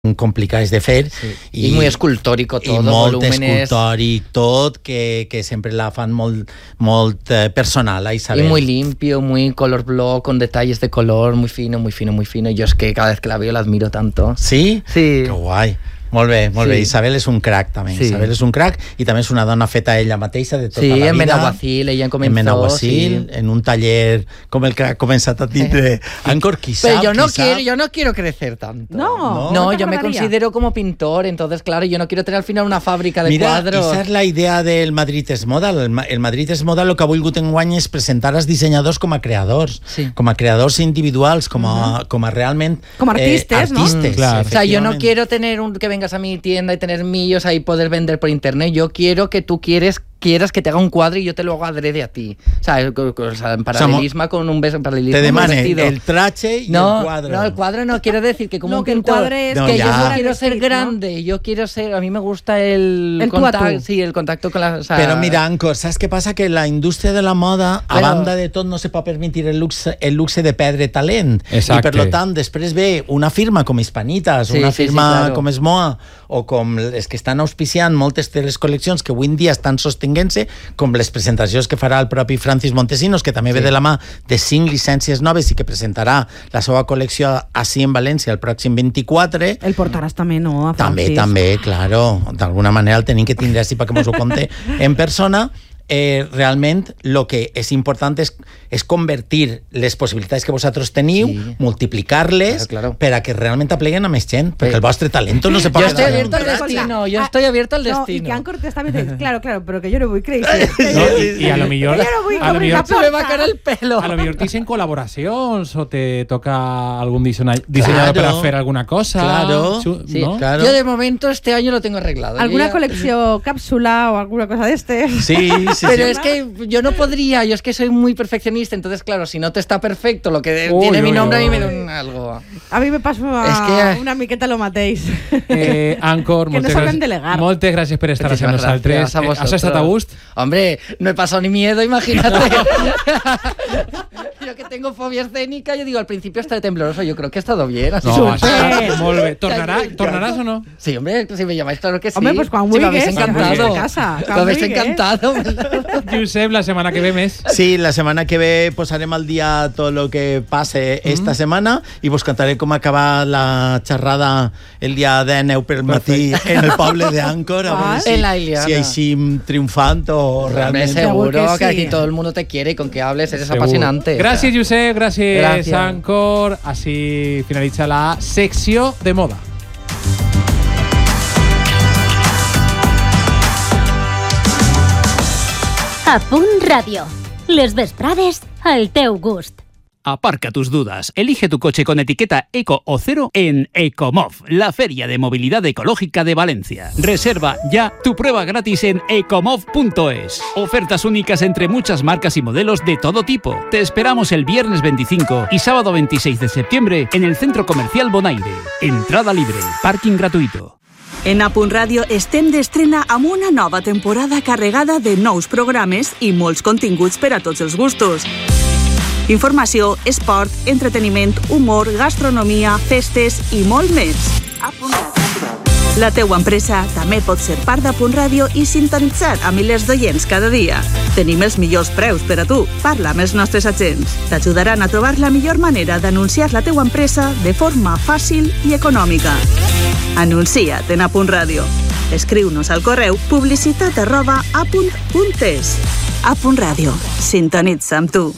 complicades de fer. Sí. I molt escultòric tot, i molt volúmenes. escultòric tot, que sempre la fan molt personal, a Isabel. Y muy limpio, muy color block, con detalles de color, muy fino, muy fino, muy fino. Yo es que cada vez que la veo la admiro tanto. Sí? Sí. Que guai. Molt bé, molt bé. Isabel és un crac, també. Sí. Isabel és un crac i també és una dona feta ella mateixa de tota la vida. Sí, en Benaguacil, ella comenzó. En Benaguacil, en un taller com el que ha començat a tindre Ancor, quizá. Pero yo no quiero crecer tanto. No, yo me considero como pintor, entonces, claro, yo no quiero tener al final una fábrica de cuadros. Mira, esa és la idea del Madrid és Moda. El Madrid és Moda el que ha volgut enguany és presentar els dissenyadors com a creadors, com a creadors individuals, com a realment como artistes, ¿no? Claro. O sea, yo no quiero tener que vengas a mi tienda y tener millos ahí, poder vender por internet. Yo quiero que tú quieras que te haga un cuadro y yo te lo hago adrede a ti. O sea, en paralelismo con un beso, paralelismo. Te demane el trache y el cuadro. No, el cuadro no, quiero decir que como un pintor, que yo no quiero ser grande, yo quiero ser, a mí me gusta el contacto, sí, el contacto con la... O sea, però mira, Ancor, saps què passa? Que la indústria de la moda, a banda de tot, no se pot permetir el luxe de perdre talent. Exacte. I per tant, després ve una firma com Hispanitas, una firma com Esmoa, o com les que estan auspiciant moltes de les col·leccions que avui en dia estan sostenint-se, com les presentacions que farà el propi Francis Montesinos, que també ve de la mà de 5 llicències noves i que presentarà la seva col·lecció així en València el pròxim 24. El portaràs també, no? A Francis. També, claro. D'alguna manera el tenim que tindre així perquè mos ho conte en persona. Realment el que és important és convertir les possibilitats que vosaltres teniu, multiplicar-les per a que realment apleguen a més gent, perquè el vostre talent no se pot quedar. Yo estoy abierto al destino. Y que Ancor te está diciendo, claro, pero que yo no voy crazy. Y a lo mejor se me va a caer el pelo. A lo mejor te dicen colaboraciones o te toca algún diseñador para hacer alguna cosa. Claro. Claro. Yo de momento este año lo tengo arreglado. ¿Alguna colección cápsula o alguna cosa de este? Sí. Pero es que yo no podría, yo es que soy muy perfeccionista, entonces claro, si no te está perfecto lo que tiene mi nombre, a mí me da algo. A mí me pasó una miqueta lo matéis. Ancor, que no saben delegar. Moltes gràcies per estar amb nosaltres. Has estat a gust? Hombre, no he pasado ni miedo, imagínate. Yo que tengo fobia escénica, yo digo, al principio está de tembloroso, yo creo que ha estado bien. Así molt bé. ¿Tornarás o no? Sí, hombre, si me llamáis, claro que sí. Hombre, pues cuando me habéis encantado. Me habéis encantado. Josep, la setmana que ve més. Sí, la setmana que ve posarem al dia tot el que passe esta setmana i vos contaré com acabar la xerrada el dia 10 per matí en el poble de Ancor, a veure si així triomfant o realment... Seguro que aquí todo el mundo te quiere y con que hables eres apasionante. Gràcies, Josep, gràcies, Ancor. Així finalitza la secció de moda. A Punt Ràdio. Les vesprades al teu gust. Aparca tus dudas. Elige tu coche con etiqueta Eco o Cero en Ecomov, la feria de movilidad ecológica de Valencia. Reserva ya tu prueba gratis en ecomov.es. Ofertas únicas entre muchas marcas y modelos de todo tipo. Te esperamos el viernes 25 y sábado 26 de septiembre en el Centro Comercial Bonaire. Entrada libre, parking gratuito. En A Punt Ràdio estem d'estrena amb una nova temporada carregada de nous programes i molts continguts per a tots els gustos. Informació, esport, entreteniment, humor, gastronomia, festes i molt més. A Punt Ràdio. La teua empresa també pot ser part d'A Punt Ràdio i sintonitzar a milers d'oients cada dia. Tenim els millors preus per a tu. Parla amb els nostres agents. T'ajudaran a trobar la millor manera d'anunciar la teua empresa de forma fàcil i econòmica. Anuncia't en A Punt Ràdio. Escriu-nos al correu publicitat@apunt.es. A Punt Ràdio. Sintonitza amb tu.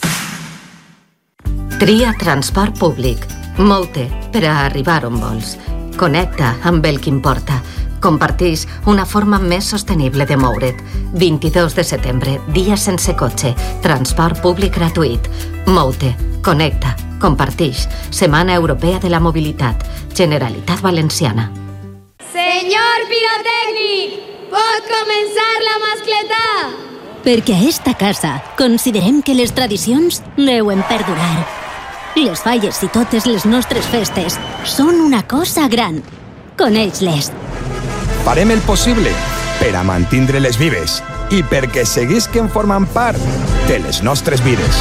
Tria transport públic. Mou-te per a arribar on vols. Connecta amb el que importa. Comparteix una forma més sostenible de moure't. 22 de setembre, dia sense cotxe. Transport públic gratuït. Mou-te, connecta, comparteix. Setmana Europea de la Mobilitat. Generalitat Valenciana. Senyor pirotècnic, pot començar la mascletà? Perquè a esta casa considerem que les tradicions deuen perdurar. Les falles i totes les nostres festes són una cosa gran. Coneix-les. Farem el possible per a mantindre-les vives i perquè seguisquen formant part de les nostres vides.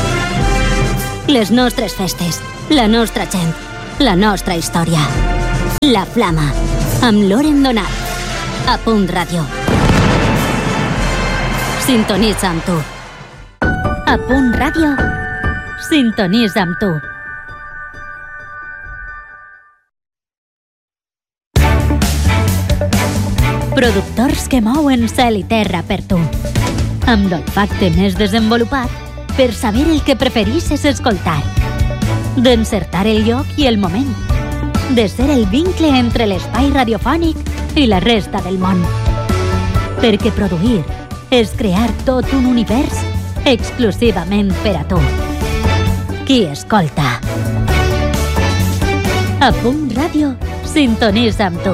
Les nostres festes, la nostra gent, la nostra història. La Flama, amb Loren Donat. A Punt Ràdio. Sintonitza amb tu. A Punt Ràdio, sintonitza amb tu. Productors que mouen cel i terra per tu. Amb l'olfacte més desenvolupat per saber el que preferisses escoltar. D'encertar el lloc i el moment. De ser el vincle entre l'espai radiofònic i la resta del món. Perquè produir és crear tot un univers exclusivament per a tu. Qui escolta? A Punt Ràdio, sintonitza amb tu.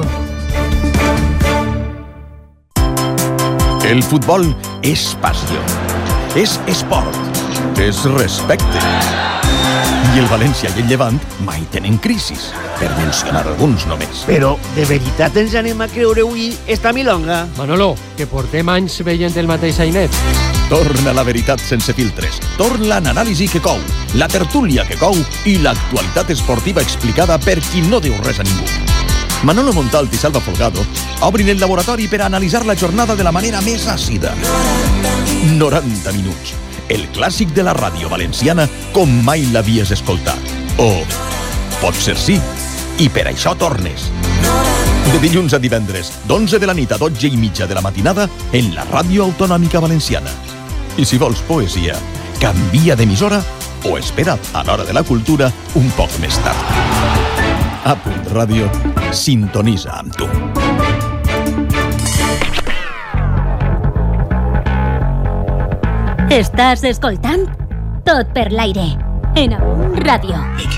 El futbol és passió, és esport, és respecte. I el València i el Llevant mai tenen crisis, per mencionar alguns només. Però de veritat ens anem a creure avui esta milonga? Manolo, que portem anys veient el mateix ainet. Torna la veritat sense filtres, torna l'anàlisi que cou, la tertúlia que cou i l'actualitat esportiva explicada per qui no diu res a ningú. Manolo Montalt i Salva Folgado obrin el laboratori per a analitzar la jornada de la manera més àcida. 90 minuts. El clàssic de la ràdio valenciana com mai l'havies escoltat. O potser sí, i per això tornes. De dilluns a divendres, d'11 de la nit a 12:30 de la matinada, en la Ràdio Autonòmica Valenciana. I si vols poesia, canvia d'emissora o espera't a l'hora de la cultura un poc més tard. A Punt Ràdio, sintonitza amb tu. Estàs escoltant Tot per l'aire, en A Punt Ràdio.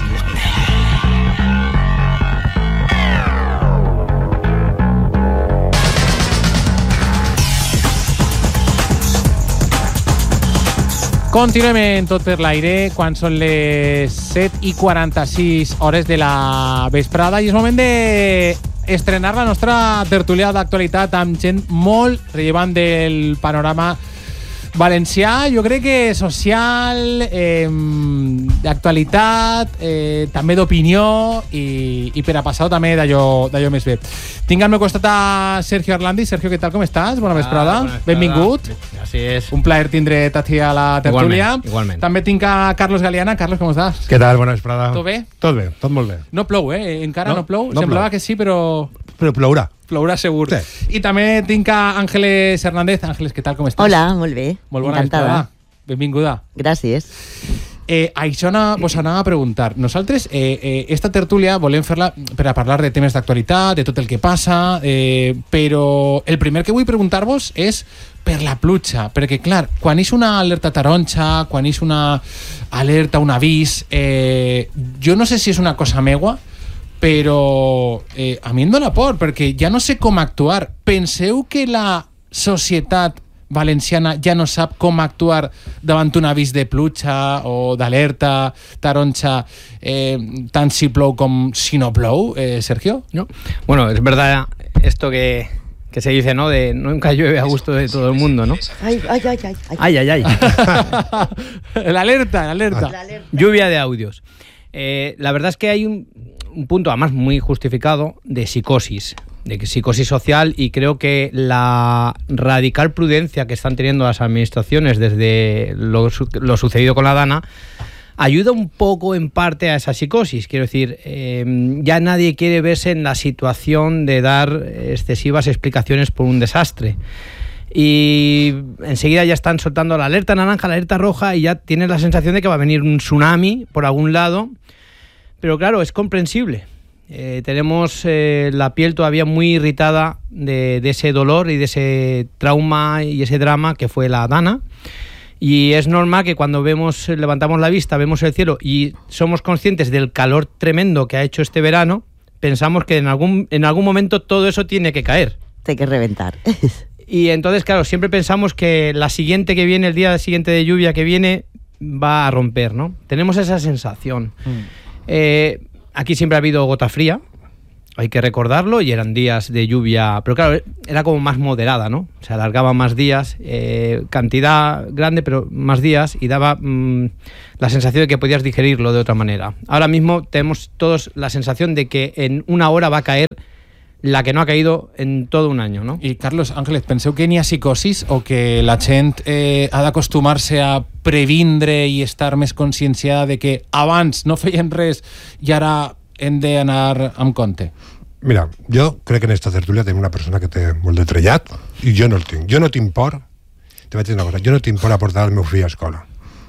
Continuem en Tot per l'aire quan són les 7:46 hores de la vesprada i és moment d'estrenar la nostra tertúlia d'actualitat amb gent molt rellevant del panorama valencià, jo crec que social, d'actualitat, també d'opinió i per a passar també d'allò més bé. Tinc al meu costat a Sergio Arlandi. Sergio, què tal, com estàs? Bona vesprada. Benvingut. Gràcies. Un plaer tindre-te aquí a la tertúlia. Igualment. També tinc a Carlos Galeana. Carlos, com estàs? Què tal? Bona vesprada. Tot bé? Tot bé, tot molt bé. No plou, encara no plou. No Semblava plou. que sí, però plourà. Plourà segur. Sí. I també tinc a Ángeles Hernández. Ángeles, què tal, com estàs? Hola, molt bé. Molt bona Encantada. vesprada. Benvinguda. Gràcies. Això vos anava a preguntar. Nosaltres, esta tertúlia volem fer-la per a parlar de temes d'actualitat, de tot el que passa, però el primer que vull preguntar-vos és per la pluja, perquè, clar, quan és una alerta taronja, quan és una alerta, un avís, jo no sé si és una cosa meua, però a mi em dóna por, perquè ja no sé com actuar. Penseu que la societat valenciana ja no sap com actuar davant un avís de pluja o d'alerta taronja, tant si plou com si no plou, Sergio? No. Bueno, es verdad esto que se dice, ¿no? De nunca llueve a gusto de todo el mundo, ¿no? Ay. La alerta. Lluvia de audios. La verdad es que hay un punto, además muy justificado, de psicosis social, y creo que la radical prudencia que están teniendo las administraciones desde lo sucedido con la Dana ayuda un poco en parte a esa psicosis. Quiero decir, ya nadie quiere verse en la situación de dar excesivas explicaciones por un desastre. Y enseguida ya están soltando la alerta naranja, la alerta roja, y ya tienes la sensación de que va a venir un tsunami por algún lado. Pero claro, es comprensible. Tenemos la piel todavía muy irritada de ese dolor y de ese trauma y ese drama que fue la Dana. Y es normal que cuando levantamos la vista, vemos el cielo y somos conscientes del calor tremendo que ha hecho este verano, pensamos que en algún momento todo eso tiene que caer. Tiene que reventar. Y entonces, claro, siempre pensamos que la siguiente que viene, el día siguiente de lluvia que viene, va a romper, ¿no? Tenemos esa sensación. Aquí siempre ha habido gota fría, hay que recordarlo, y eran días de lluvia, pero claro, era como más moderada, ¿no? Se alargaban más días, cantidad grande, pero más días, y daba la sensación de que podías digerirlo de otra manera. Ahora mismo tenemos todos la sensación de que en una hora va a caer la que no ha caído en todo un año, ¿no? I, Carlos, Àngeles, penseu que n'hi ha psicosis o que la gent ha d'acostumar-se a previndre i estar més conscienciada de que abans no feien res i ara hem d'anar amb compte? Mira, jo crec que en esta tertúlia tenim una persona que té molt de trellat i jo no el tinc. Jo no tinc por, te vaig dir una cosa, jo no tinc por a portar el meu fill a escola.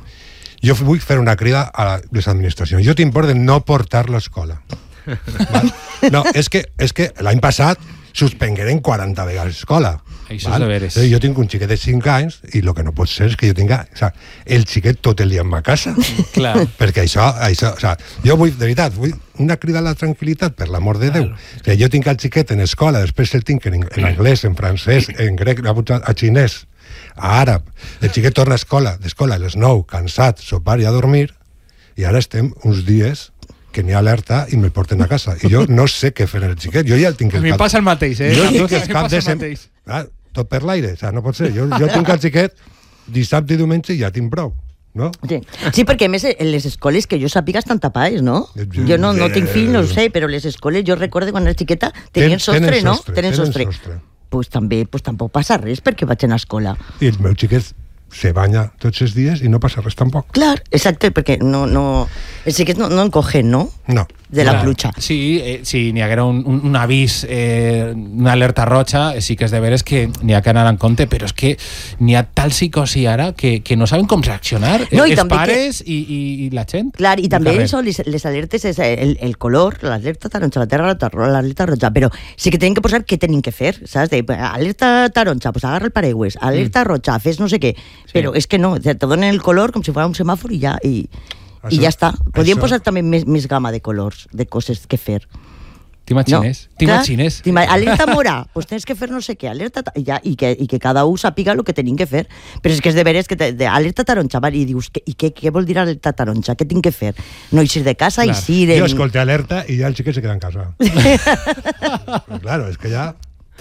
Jo vull fer una crida a les administracions. Jo tinc por de no portar-lo a escola. Val? No, és que l'any passat suspengueren 40 vegades l'escola. Això és de veres. Jo tinc un xiquet de 5 anys i el que no pot ser és que jo tinga el xiquet tot el dia en ma casa. Clar. Perquè això jo vull, de veritat, vull una crida a la tranquil·litat, per l'amor de Déu. Que jo tinc el xiquet en escola, després el tinc en anglès, en francès, en grec, a xinès, a àrab. El xiquet torna a d'escola a les 9, cansat, sopar i a dormir, i ara estem uns dies que n'hi ha alerta i me'l porten a casa. I jo no sé què fer en el xiquet. Jo ja el tinc... A mi passa el mateix, Jo tinc el cap de... Tot per l'aire, no pot ser. Jo tinc el xiquet dissabte i diumenge i ja tinc prou. No? Sí, perquè a més les escoles que jo sàpiga estan tapades, no? Jo no tinc fill, no ho sé, però les escoles, jo recordo quan era xiqueta, tenien sostre, no? Tenen sostre. Pues tampoc passa res perquè vaig anar a escola. I el meu xiquet se banya tots els dies i no passa res tampoc. Clar, exacte, perquè els xiquets no en cogen, no? No. De la pluja. Sí, si n'hi haguera un avís, una alerta roja, sí que és de veres que n'hi ha que anar en compte, però és que n'hi ha tal psicosi ara que no saben com reaccionar els pares i la gent. Clar, i també això, les alertes, és el color, l'alerta taronja, l'alerta roja, però sí que tenen que posar què tenen que fer, saps? Alerta taronja, pues agarra el paraigües, alerta roja, fes no sé què, però és que no, te donen el color com si fos un semàfor i ja... I ja està. Podríem posar també més gamma de colors, de coses que fer. T'imagines? Alerta mora, pues tens que fer no sé què, alerta... I que cada un sàpiga el que tenim que fer. Però és que és de veres que alerta taronja, i dius, i què vol dir alerta taronja? Què tinc que fer? No eixir de casa, eixir... Jo escolté alerta i ja el xiquet se queda en casa. Però claro, és que ja...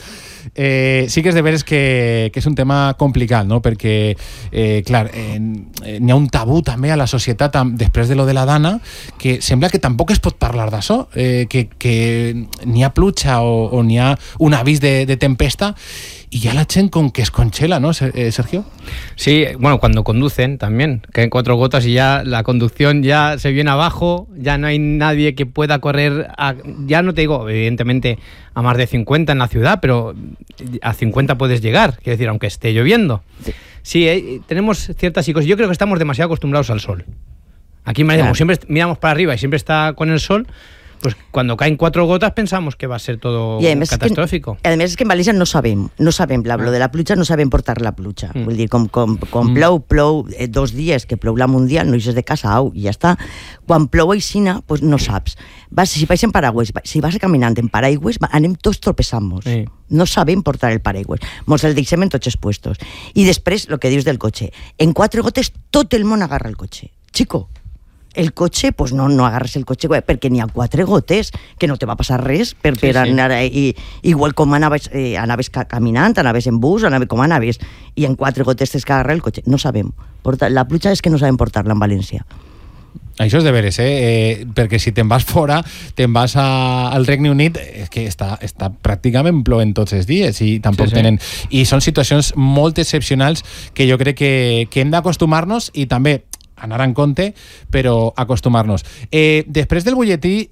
Sí que és de veres que és un tema complicat, no? Perquè, clar, n'hi ha un tabú també a la societat després de lo de la Dana, que sembla que tampoc es pot parlar d'això, que n'hi ha pluja o n'hi ha un avís de tempesta y ya la gent con que es congela, ¿no, Sergio? Sí, bueno, cuando conducen también, caen 4 gotas y ya la conducción ya se viene abajo, ya no hay nadie que pueda correr, ya no te digo, evidentemente, a más de 50 en la ciudad, pero a 50 puedes llegar, quiero decir, aunque esté lloviendo. Sí, tenemos cierta psicosis. Yo creo que estamos demasiado acostumbrados al sol. Aquí en Madrid, como siempre miramos para arriba y siempre está con el sol, pues cuando caen 4 gotas pensamos que va a ser todo catastrófico. A més és que en València no sabem lo de la pluja, no sabem portar la pluja. Vull dir, com plou 2 dies que plou la Mundial, no eixes de casa, i ja està. Quan plou aixina, pues no saps. Si vais en paraigües, si vas caminant en paraigües, anem tots tropezant-nos. No sabem portar el paraigües. Mos el deixem en tots els puestos. I després, el que dius del cotxe. En 4 gotes tot el món agarra el cotxe. Chico, el cotxe, pues no agarres el cotxe perquè n'hi ha 4 gotes, que no te va passar res per anar, igual com anaves caminant, anaves en bus, com anaves, i en 4 gotes tens que agarrar el cotxe. No sabem. La pluja és que no sabem portar-la en València. Això és de veres, perquè si te'n vas fora, te'n vas al Regne Unit, és que està pràcticament plovent tots els dies i tampoc tenen... I són situacions molt excepcionals que jo crec que hem d'acostumar-nos i també anar en compte, però acostumar-nos. Després del butlletí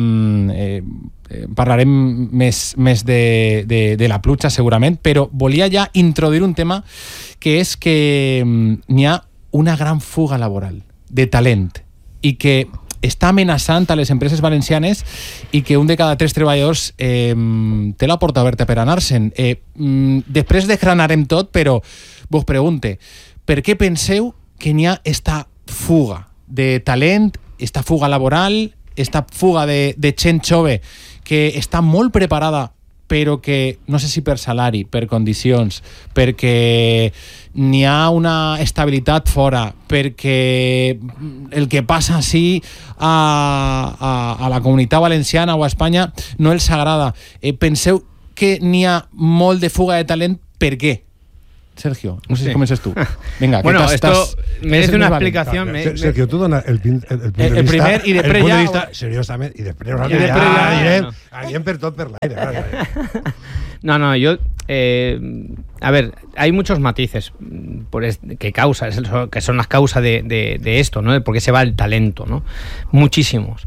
parlarem més de la pluja segurament, però volia ja introduir un tema que és que n'hi ha una gran fuga laboral de talent i que està amenaçant a les empreses valencianes i que un de cada 3 treballadors té la porta oberta per anar-se'n. Després desgranarem tot, però vos pregunte, per què penseu que n'hi ha esta fuga de talent, esta fuga laboral, esta fuga de gent jove que està molt preparada però que, no sé si per salari, per condicions, perquè n'hi ha una estabilitat fora, perquè el que passa així a la Comunitat Valenciana o a Espanya no els agrada. Penseu que n'hi ha molt de fuga de talent, per què? Sergio, no sé si comences tú. Venga, bueno, esto merece una explicación. Sergio, tú donas el primer y després ja... seriosament, i després direm per tot per l'aire. No, yo... a ver, hay muchos matices que son las causas de esto, ¿no? De por qué se va el talento, ¿no? Muchísimos.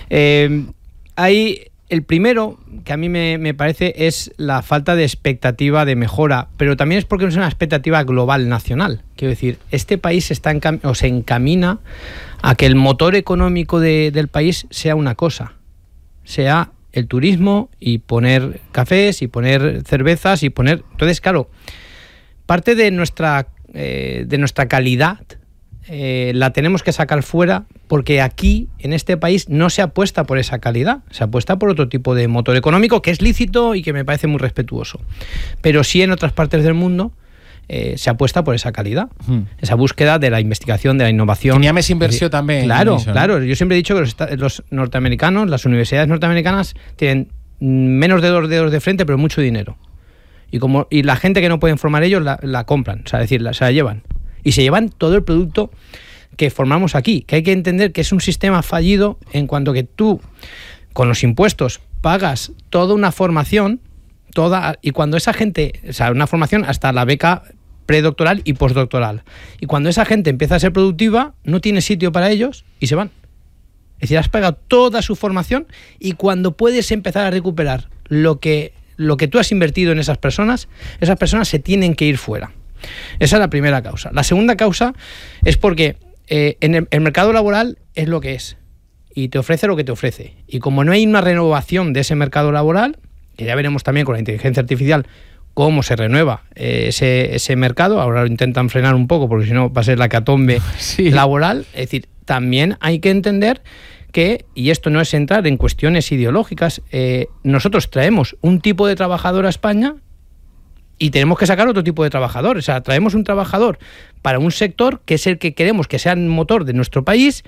Hay... El primero, que a mí me parece, es la falta de expectativa de mejora, pero también es porque no es una expectativa global, nacional. Quiero decir, este país se encamina a que el motor económico del país sea una cosa, sea el turismo y poner cafés y poner cervezas y poner... Entonces, claro, parte de nuestra calidad la tenemos que sacar fuera, porque aquí, en este país, no se apuesta por esa calidad, se apuesta por otro tipo de motor económico que es lícito y que me parece muy respetuoso. Pero sí en otras partes del mundo se apuesta por esa calidad, esa búsqueda de la investigación, de la innovación. Tenía más inversión también. Claro, claro. Yo siempre he dicho que los norteamericanos, las universidades norteamericanas, tienen menos de 2 dedos de frente, pero mucho dinero. Y la gente que no pueden formar ellos la compran, o sea, es decir, se la llevan. Y se llevan todo el producto que formamos aquí, que hay que entender que es un sistema fallido en cuanto que tú, con los impuestos, pagas toda una formación, y cuando esa gente, o sea, una formación hasta la beca predoctoral y postdoctoral, y cuando esa gente empieza a ser productiva, no tiene sitio para ellos y se van. Es decir, has pagado toda su formación y cuando puedes empezar a recuperar lo que tú has invertido en esas personas se tienen que ir fuera. Esa es la primera causa. La segunda causa es porque en el mercado laboral es lo que es y te ofrece lo que te ofrece. Y como no hay una renovación de ese mercado laboral, que ya veremos también con la inteligencia artificial cómo se renueva ese mercado, ahora lo intentan frenar un poco porque si no va a ser la hecatombe laboral. Es decir, también hay que entender que, y esto no es entrar en cuestiones ideológicas, nosotros traemos un tipo de trabajador a España y tenemos que sacar otro tipo de trabajador. O sea, traemos un trabajador para un sector que es el que queremos que sea el motor de nuestro país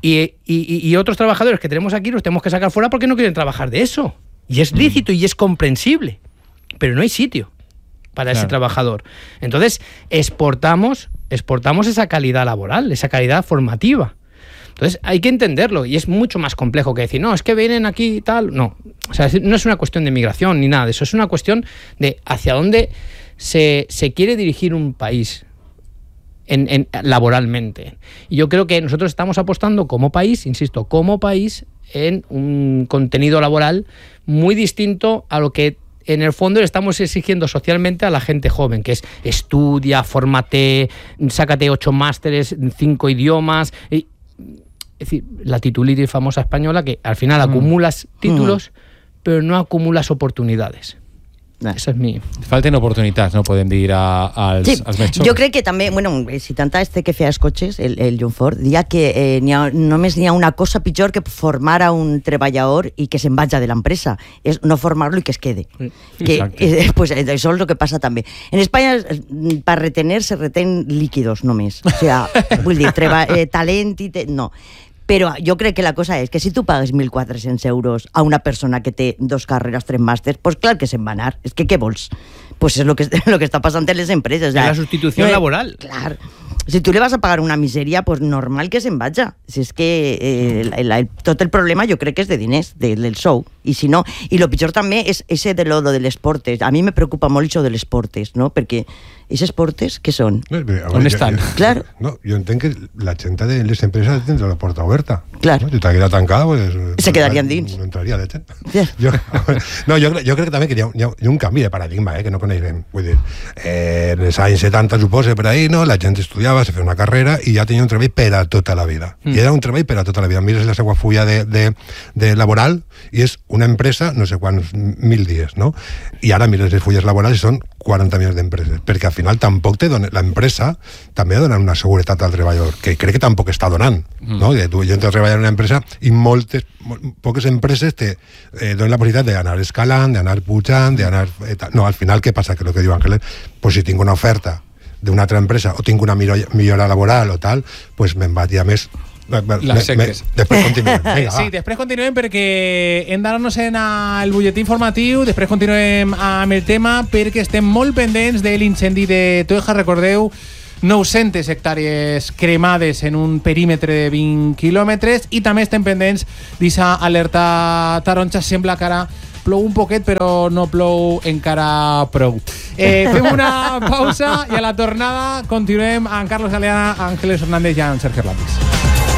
y otros trabajadores que tenemos aquí los tenemos que sacar fuera porque no quieren trabajar de eso. Y es lícito y es comprensible, pero no hay sitio para ese trabajador. Entonces, exportamos esa calidad laboral, esa calidad formativa. Entonces, hay que entenderlo y es mucho más complejo que decir, no, es que vienen aquí y tal. No, o sea, no es una cuestión de migración ni nada de eso, es una cuestión de hacia dónde se quiere dirigir un país laboralmente. Y yo creo que nosotros estamos apostando como país, insisto, como país, en un contenido laboral muy distinto a lo que en el fondo le estamos exigiendo socialmente a la gente joven, que es estudia, fórmate, sácate 8 másteres, 5 idiomas... Es decir, la titulitis famosa española, que al final acumulas títulos, pero no acumulas oportunidades. Eso es mi... Falten oportunitats, no podem dir als més joves. Jo crec que també, bueno, si tanta que feia els cotxes, el John Ford, dia que només n'hi ha una cosa pitjor que formar a un treballador i que se'n vagi de l'empresa, és no formar-lo i que es quede. Pues això és el que passa també. En Espanya, per retener, se retén líquidos només. O sea, vull dir, talent i... No. Però jo crec que la cosa és que si tu pagues 1.400 euros a una persona que té 2 carreres, 3 màsters, pues clar que se'n va anar. És que què vols? Pues és lo que està passant en les empreses. La sustitució laboral. Clar. Si tu le vas a pagar una miseria, pues normal que se'n vaja. Si és que tot el problema jo crec que és de diners, del sou. I si no, i lo pitjor també és ese de lo de les portes. A mi me preocupa molt això de les portes, no? Perquè aquestes portes, què són? On estan? Claro. No, jo entenc que la gent de les empreses tindrà la porta oberta. Claro. Si t'haguera tancada, pues... Se quedarien dins. No entraria la gent. Jo crec que també que hi ha un canvi de paradigma, que no coneixem. Vull dir, en els anys 70, suposa, per ahí, no? La gent estudiava, se feia una carrera i ja tenia un treball per a tota la vida. I era un treball per a tota la vida. Mires la seva fulla de laboral i és una empresa, no sé quants, 1.000 dies, no? I ara mires les fulles laborals i són 40 milions d'empreses, perquè al final tampoc te dona, l'empresa també ha donat una seguretat al treballador, que crec que tampoc està donant, no? Jo entro a treballar en una empresa i poques empreses te donen la possibilitat d'anar escalant, d'anar pujant, d'anar... No, al final, què passa? Que el que diu Àngel, pues si tinc una oferta d'una altra empresa o tinc una millora laboral o tal, pues me'n vaig ja més... Després continuem. Vinga, sí, després continuem perquè hem d'anar-nos-en al butlletí informatiu, després continuem amb el tema perquè estem molt pendents de l'incendi de Toeja. Recordeu, 900 hectàrees cremades en un perímetre de 20 quilòmetres i també estem pendents d'aquesta alerta taronja. Sembla que ara plou un poquet, però no plou encara prou. Fem una pausa i a la tornada continuem amb Carlos Galeana, Ángeles Hernández i amb Sergio Hernández.